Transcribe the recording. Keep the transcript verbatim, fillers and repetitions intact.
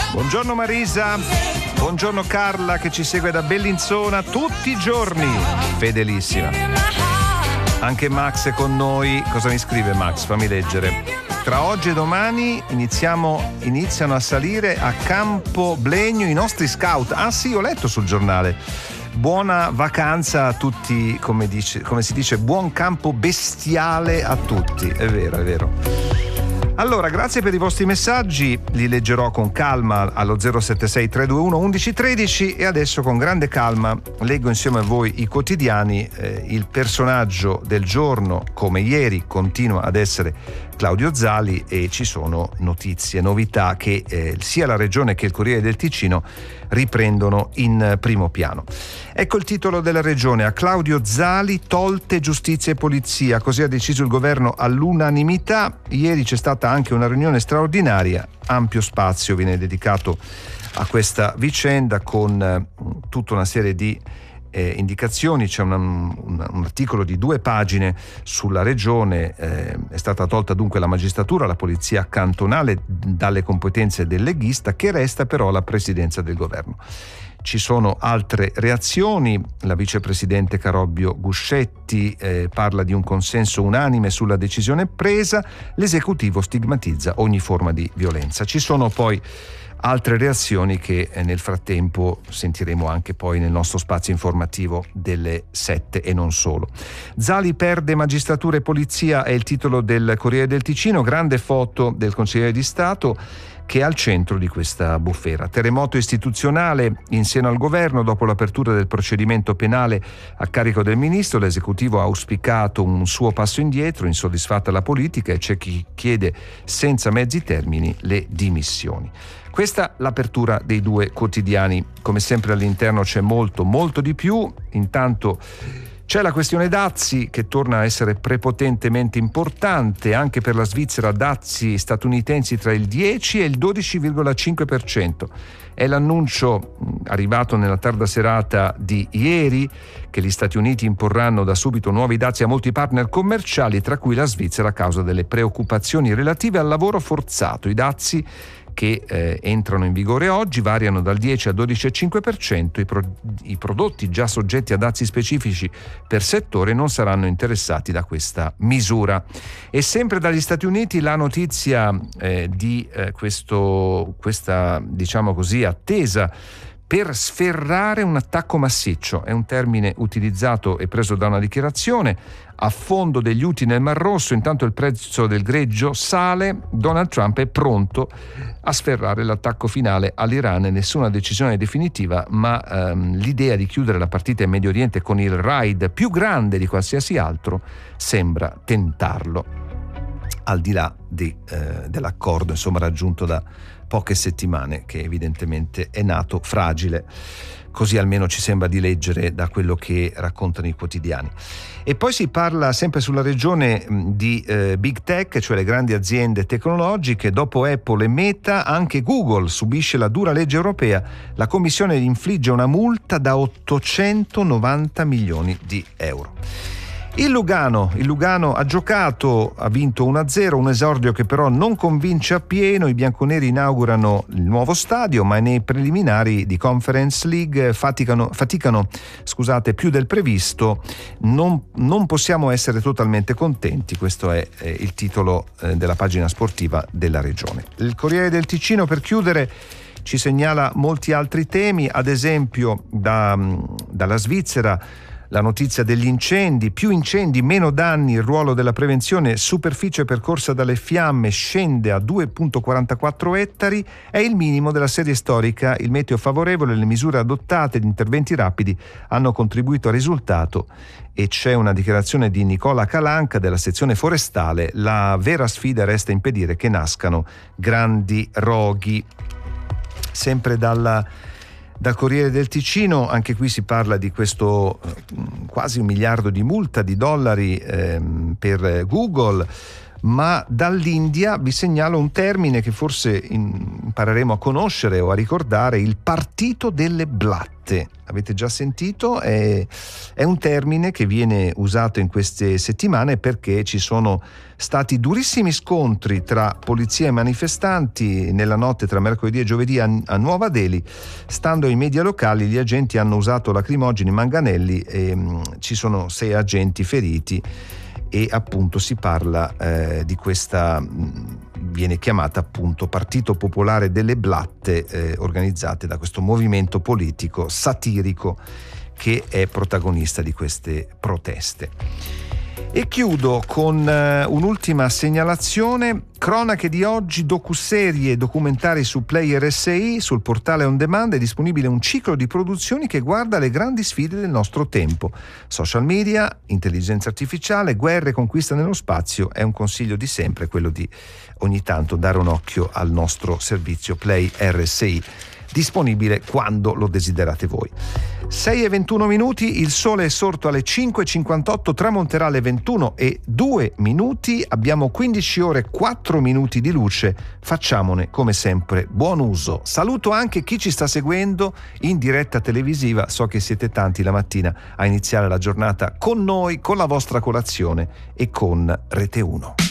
Buongiorno Marisa, buongiorno Carla che ci segue da Bellinzona tutti i giorni, fedelissima. Anche Max è con noi. Cosa mi scrive Max? Fammi leggere. Tra oggi e domani iniziamo, iniziano a salire a Campo Blegno i nostri scout. Ah sì, ho letto sul giornale. Buona vacanza a tutti, come, dice, come si dice, buon campo bestiale a tutti. È vero, è vero. Allora, grazie per i vostri messaggi, li leggerò con calma allo zero sette sei tre due uno uno uno uno tre e adesso con grande calma leggo insieme a voi i quotidiani. Eh, il personaggio del giorno, come ieri, continua ad essere Claudio Zali e ci sono notizie, novità che eh, sia la Regione che il Corriere del Ticino riprendono in primo piano. Ecco il titolo della Regione: a Claudio Zali tolte giustizia e polizia, così ha deciso il governo all'unanimità. Ieri c'è stata anche una riunione straordinaria, ampio spazio viene dedicato a questa vicenda con eh, tutta una serie di Eh, indicazioni. C'è una, un, un articolo di due pagine sulla regione. Eh, è stata tolta dunque la magistratura, la polizia cantonale dalle competenze del leghista, che resta però la presidenza del governo. Ci sono altre reazioni. La vicepresidente Carobbio Guscetti eh, parla di un consenso unanime sulla decisione presa. L'esecutivo stigmatizza ogni forma di violenza. Ci sono poi altre reazioni che eh, nel frattempo sentiremo anche poi nel nostro spazio informativo delle sette e non solo. Zali perde magistratura e polizia è il titolo del Corriere del Ticino, grande foto del consigliere di Stato che è al centro di questa bufera. Terremoto istituzionale in seno al governo dopo l'apertura del procedimento penale a carico del ministro. L'esecutivo ha auspicato un suo passo indietro, insoddisfatta la politica, e c'è chi chiede senza mezzi termini le dimissioni. Questa l'apertura dei due quotidiani. Come sempre all'interno c'è molto, molto di più. Intanto c'è la questione dazi che torna a essere prepotentemente importante anche per la Svizzera, dazi statunitensi tra il dieci e il dodici virgola cinque per cento. È l'annuncio arrivato nella tarda serata di ieri che gli Stati Uniti imporranno da subito nuovi dazi a molti partner commerciali, tra cui la Svizzera, a causa delle preoccupazioni relative al lavoro forzato. I dazi che eh, entrano in vigore oggi variano dal dieci al dodici virgola cinque per cento. I, pro- i prodotti già soggetti a dazi specifici per settore non saranno interessati da questa misura. E sempre dagli Stati Uniti la notizia eh, di eh, questo, questa, diciamo così, attesa per sferrare un attacco massiccio. È un termine utilizzato e preso da una dichiarazione. Affondo degli Houthi nel Mar Rosso, intanto il prezzo del greggio sale. Donald Trump è pronto a sferrare l'attacco finale all'Iran. Nessuna decisione definitiva, ma ehm, l'idea di chiudere la partita in Medio Oriente con il raid più grande di qualsiasi altro sembra tentarlo, al di là di, eh, dell'accordo insomma raggiunto da poche settimane, che evidentemente è nato fragile. Così almeno ci sembra di leggere da quello che raccontano i quotidiani. E poi si parla sempre sulla regione di eh, Big Tech, cioè le grandi aziende tecnologiche. Dopo Apple e Meta, anche Google subisce la dura legge europea. La Commissione infligge una multa da ottocentonovanta milioni di euro. Il Lugano, il Lugano ha giocato, ha vinto uno a zero, un esordio che però non convince appieno. I bianconeri inaugurano il nuovo stadio, ma nei preliminari di Conference League faticano, faticano scusate, più del previsto. Non, non possiamo essere totalmente contenti, questo è eh, il titolo eh, della pagina sportiva della regione. Il Corriere del Ticino, per chiudere, ci segnala molti altri temi, ad esempio da, dalla Svizzera. La notizia degli incendi, più incendi, meno danni, il ruolo della prevenzione, superficie percorsa dalle fiamme scende a due virgola quarantaquattro ettari, è il minimo della serie storica, il meteo favorevole, le misure adottate, gli interventi rapidi hanno contribuito al risultato. E c'è una dichiarazione di Nicola Calanca della sezione forestale: la vera sfida resta impedire che nascano grandi roghi. Sempre dalla Dal Corriere del Ticino, anche qui si parla di questo eh, quasi un miliardo di multa di dollari ehm, per Google, ma dall'India vi segnalo un termine che forse in impareremo a conoscere o a ricordare il partito delle blatte. Avete già sentito? È, è un termine che viene usato in queste settimane perché ci sono stati durissimi scontri tra polizia e manifestanti nella notte tra mercoledì e giovedì a, a Nuova Delhi. Stando ai media locali, gli agenti hanno usato lacrimogeni, manganelli e mh, ci sono sei agenti feriti. E appunto si parla eh, di questa, mh, viene chiamata appunto Partito Popolare delle Blatte, eh, organizzate da questo movimento politico satirico che è protagonista di queste proteste. E chiudo con uh, un'ultima segnalazione: cronache di oggi, docuserie e documentari su Play R S I. Sul portale On Demand è disponibile un ciclo di produzioni che guarda le grandi sfide del nostro tempo: social media, intelligenza artificiale, guerre, conquista nello spazio. È un consiglio di sempre quello di ogni tanto dare un occhio al nostro servizio Play R S I, disponibile quando lo desiderate voi. sei e ventuno minuti, il sole è sorto alle cinque e cinquantotto, tramonterà alle ventuno e due minuti, abbiamo quindici ore e quattro minuti di luce, facciamone come sempre buon uso. Saluto anche chi ci sta seguendo in diretta televisiva, so che siete tanti la mattina a iniziare la giornata con noi, con la vostra colazione e con Rete uno.